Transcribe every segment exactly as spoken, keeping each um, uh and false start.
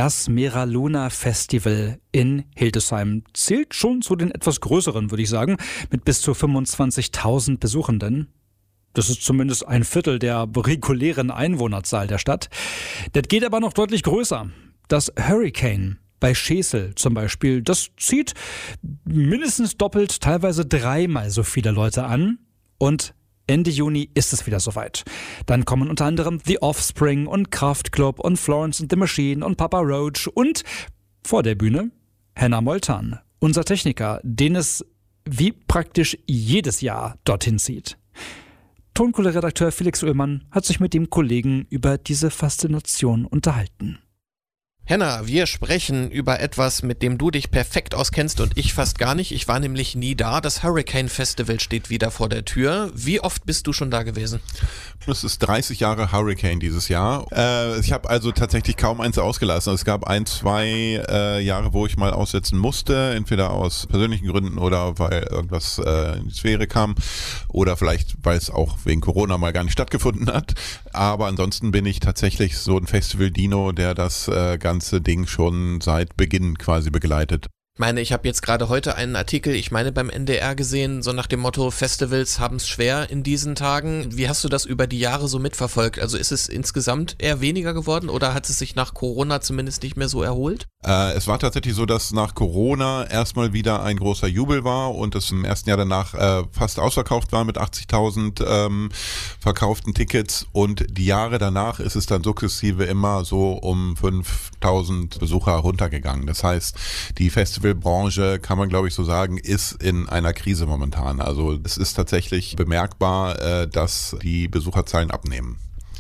Das Mera-Luna Festival in Hildesheim zählt schon zu den etwas größeren, würde ich sagen, mit bis zu fünfundzwanzigtausend Besuchenden. Das ist zumindest ein Viertel der regulären Einwohnerzahl der Stadt. Das geht aber noch deutlich größer. Das Hurricane bei Schesel zum Beispiel, das zieht mindestens doppelt, teilweise dreimal so viele Leute an. Und Ende Juni ist es wieder soweit. Dann kommen unter anderem The Offspring und Kraftklub und Florence and the Machine und Papa Roach und vor der Bühne Hannah Moltan, unser Techniker, den es wie praktisch jedes Jahr dorthin zieht. Tonkohle-Redakteur Felix Ullmann hat sich mit dem Kollegen über diese Faszination unterhalten. Hannah, wir sprechen über etwas, mit dem du dich perfekt auskennst und ich fast gar nicht. Ich war nämlich nie da. Das Hurricane Festival steht wieder vor der Tür. Wie oft bist du schon da gewesen? Es ist dreißig Jahre Hurricane dieses Jahr. Äh, ich habe also tatsächlich kaum eins ausgelassen. Es gab ein, zwei äh, Jahre, wo ich mal aussetzen musste, entweder aus persönlichen Gründen oder weil irgendwas äh, in die Sphäre kam oder vielleicht, weil es auch wegen Corona mal gar nicht stattgefunden hat. Aber ansonsten bin ich tatsächlich so ein Festival-Dino, der das äh, ganze Ding schon seit Beginn quasi begleitet. Ich meine, ich habe jetzt gerade heute einen Artikel, ich meine beim N D R gesehen, so nach dem Motto, Festivals haben es schwer in diesen Tagen. Wie hast du das über die Jahre so mitverfolgt? Also ist es insgesamt eher weniger geworden oder hat es sich nach Corona zumindest nicht mehr so erholt? Äh, es war tatsächlich so, dass nach Corona erstmal wieder ein großer Jubel war und es im ersten Jahr danach äh, fast ausverkauft war mit achtzigtausend ähm, verkauften Tickets und die Jahre danach ist es dann sukzessive immer so um fünftausend Besucher runtergegangen. Das heißt, die Festivalbranche, kann man glaube ich so sagen, ist in einer Krise momentan. Also es ist tatsächlich bemerkbar, äh, dass die Besucherzahlen abnehmen.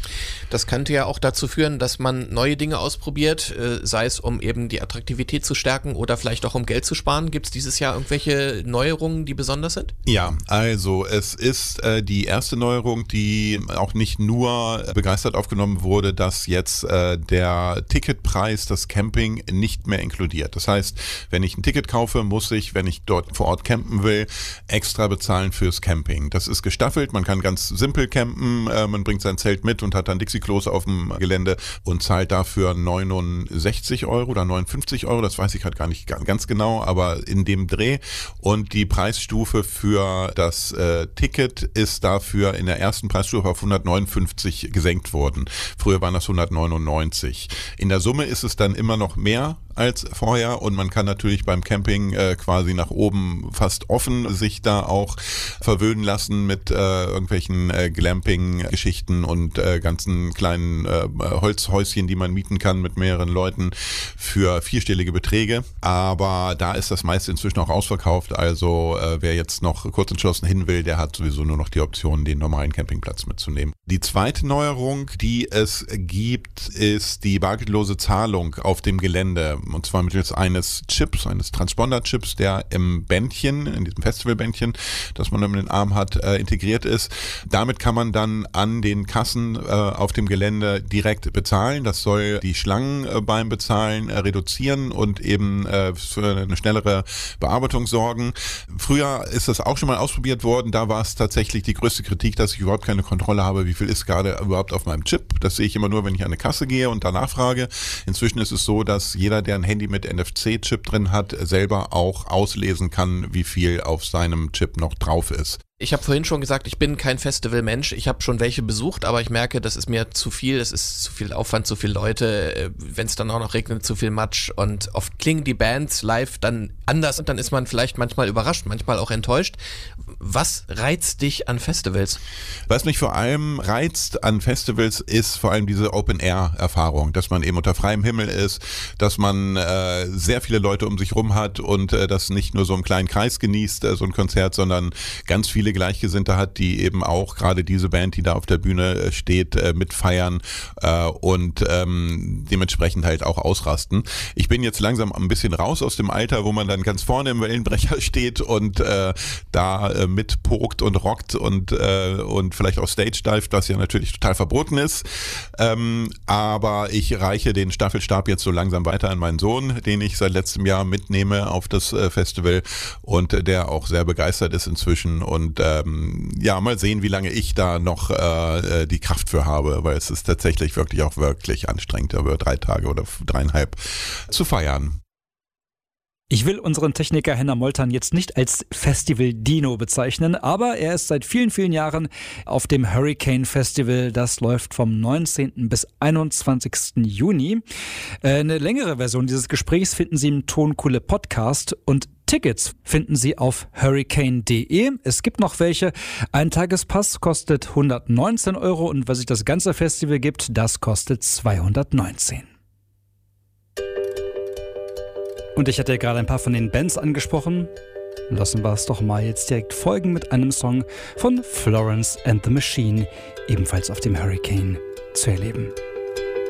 Das könnte ja auch dazu führen, dass man neue Dinge ausprobiert, sei es um eben die Attraktivität zu stärken oder vielleicht auch um Geld zu sparen. Gibt es dieses Jahr irgendwelche Neuerungen, die besonders sind? Ja, also es ist äh, die erste Neuerung, die auch nicht nur begeistert aufgenommen wurde, dass jetzt äh, der Ticketpreis das Camping nicht mehr inkludiert. Das heißt, wenn ich ein Ticket kaufe, muss ich, wenn ich dort vor Ort campen will, extra bezahlen fürs Camping. Das ist gestaffelt, man kann ganz simpel campen, äh, man bringt sein Zelt mit und hat dann Dixie-Klos auf dem Gelände und zahlt dafür neunundsechzig Euro oder neunundfünfzig Euro, das weiß ich halt gar nicht ganz genau, aber in dem Dreh. Und die Preisstufe für das äh, Ticket ist dafür in der ersten Preisstufe auf hundertneunundfünfzig gesenkt worden. Früher waren das hundertneunundneunzig. In der Summe ist es dann immer noch mehr als vorher und man kann natürlich beim Camping äh, quasi nach oben fast offen sich da auch verwöhnen lassen mit äh, irgendwelchen äh, Glamping-Geschichten und äh, ganzen kleinen äh, Holzhäuschen, die man mieten kann mit mehreren Leuten für vierstellige Beträge. Aber da ist das meiste inzwischen auch ausverkauft, also äh, wer jetzt noch kurz entschlossen hin will, der hat sowieso nur noch die Option, den normalen Campingplatz mitzunehmen. Die zweite Neuerung, die es gibt, ist die bargeldlose Zahlung auf dem Gelände. Und zwar mittels eines Chips, eines Transponder-Chips, der im Bändchen, in diesem Festivalbändchen, das man um den Arm hat, äh, integriert ist. Damit kann man dann an den Kassen äh, auf dem Gelände direkt bezahlen. Das soll die Schlangen äh, beim Bezahlen äh, reduzieren und eben äh, für eine schnellere Bearbeitung sorgen. Früher ist das auch schon mal ausprobiert worden. Da war es tatsächlich die größte Kritik, dass ich überhaupt keine Kontrolle habe, wie viel ist gerade überhaupt auf meinem Chip. Das sehe ich immer nur, wenn ich an eine Kasse gehe und danach frage. Inzwischen ist es so, dass jeder, der ein Handy mit N F C-Chip drin hat, selber auch auslesen kann, wie viel auf seinem Chip noch drauf ist. Ich habe vorhin schon gesagt, ich bin kein Festivalmensch. Ich habe schon welche besucht, aber ich merke, das ist mir zu viel. Es ist zu viel Aufwand, zu viele Leute. Wenn es dann auch noch regnet, zu viel Matsch. Und oft klingen die Bands live dann anders und dann ist man vielleicht manchmal überrascht, manchmal auch enttäuscht. Was reizt dich an Festivals? Was mich vor allem reizt an Festivals ist vor allem diese Open-Air-Erfahrung, dass man eben unter freiem Himmel ist, dass man äh, sehr viele Leute um sich rum hat und äh, das nicht nur so im kleinen Kreis genießt, äh, so ein Konzert, sondern ganz viele Gleichgesinnte hat, die eben auch gerade diese Band, die da auf der Bühne steht, äh, mitfeiern äh, und ähm, dementsprechend halt auch ausrasten. Ich bin jetzt langsam ein bisschen raus aus dem Alter, wo man dann ganz vorne im Wellenbrecher steht und äh, da äh, mitpokt und rockt und äh, und vielleicht auch Stage-Dive, was ja natürlich total verboten ist. Ähm, aber ich reiche den Staffelstab jetzt so langsam weiter an meinen Sohn, den ich seit letztem Jahr mitnehme auf das äh, Festival und äh, der auch sehr begeistert ist inzwischen und ähm, ja, mal sehen, wie lange ich da noch äh, die Kraft für habe, weil es ist tatsächlich wirklich auch wirklich anstrengend, über drei Tage oder dreieinhalb zu feiern. Ich will unseren Techniker Henner Moltern jetzt nicht als Festival-Dino bezeichnen, aber er ist seit vielen, vielen Jahren auf dem Hurricane Festival. Das läuft vom neunzehnten bis einundzwanzigsten Juni. Eine längere Version dieses Gesprächs finden Sie im Tonkuhle Podcast und Tickets finden Sie auf hurricane punkt de. Es gibt noch welche. Ein Tagespass kostet hundertneunzehn Euro und was sich das ganze Festival gibt, das kostet zweihundertneunzehn. Und ich hatte ja gerade ein paar von den Bands angesprochen. Lassen wir es doch mal jetzt direkt folgen mit einem Song von Florence and the Machine, ebenfalls auf dem Hurricane zu erleben.